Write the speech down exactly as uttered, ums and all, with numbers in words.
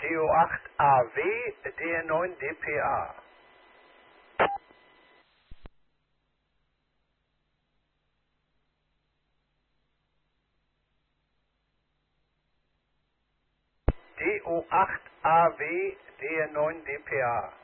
D O acht A W, D N neun D P A. D O acht A W, D N neun D P A.